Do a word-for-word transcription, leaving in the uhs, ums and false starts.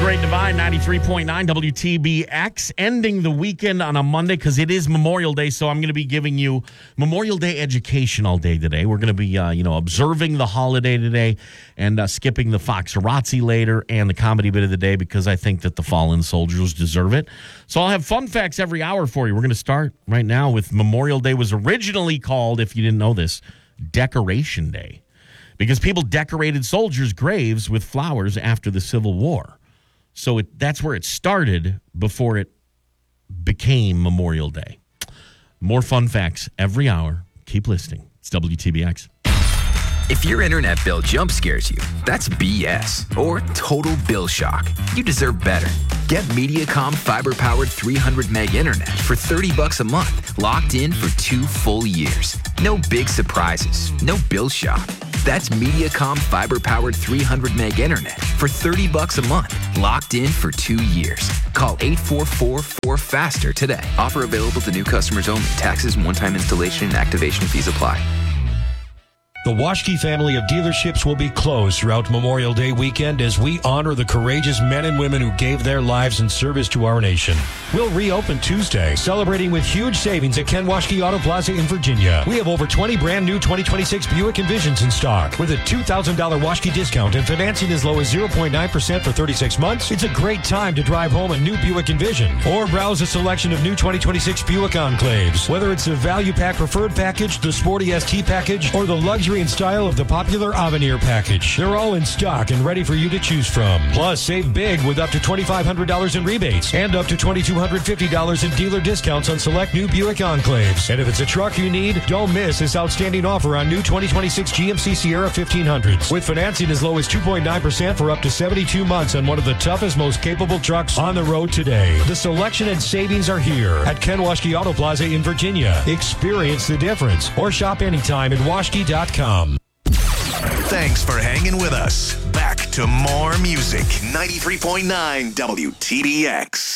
Great Divide, ninety-three point nine W T B X, ending the weekend on a Monday because it is Memorial Day, so I'm going to be giving you Memorial Day education all day today. We're going to be, uh, you know, observing the holiday today and uh, skipping the Foxarazzi later and the comedy bit of the day because I think that the fallen soldiers deserve it. So I'll have fun facts every hour for you. We're going to start right now with Memorial Day was originally called, if you didn't know this, Decoration Day, because people decorated soldiers' graves with flowers after the Civil War. So it, that's where it started before it became Memorial Day. More fun facts every hour. Keep listening. It's W T B X. If your internet bill jump scares you, that's B S or total bill shock. You deserve better. Get Mediacom fiber-powered three hundred meg internet for thirty bucks a month, locked in for two full years. No big surprises, no bill shock. That's Mediacom fiber-powered three hundred meg internet for thirty bucks a month, locked in for two years. Call eight four four four FASTER today. Offer available to new customers only. Taxes and one-time installation and activation fees apply. The Waschke family of dealerships will be closed throughout Memorial Day weekend as we honor the courageous men and women who gave their lives in service to our nation. We'll reopen Tuesday, celebrating with huge savings at Ken Waschke Auto Plaza in Virginia. We have over twenty brand new twenty twenty-six Buick Envisions in stock with a two thousand dollars Waschke discount and financing as low as zero point nine percent for thirty-six months. It's a great time to drive home a new Buick Envision or browse a selection of new twenty twenty-six Buick Enclaves. Whether it's the Value Pack Preferred Package, the Sporty S T Package, or the luxury and style of the popular Avenir package, they're all in stock and ready for you to choose from. Plus, save big with up to twenty-five hundred dollars in rebates and up to two thousand two hundred fifty dollars in dealer discounts on select new Buick Enclaves. And if it's a truck you need, don't miss this outstanding offer on new twenty twenty-six G M C Sierra fifteen hundreds with financing as low as two point nine percent for up to seventy-two months on one of the toughest, most capable trucks on the road today. The selection and savings are here at Ken Waschke Auto Plaza in Virginia. Experience the difference or shop anytime at waschke dot com. Thanks for hanging with us. Back to more music. ninety-three point nine W T B X.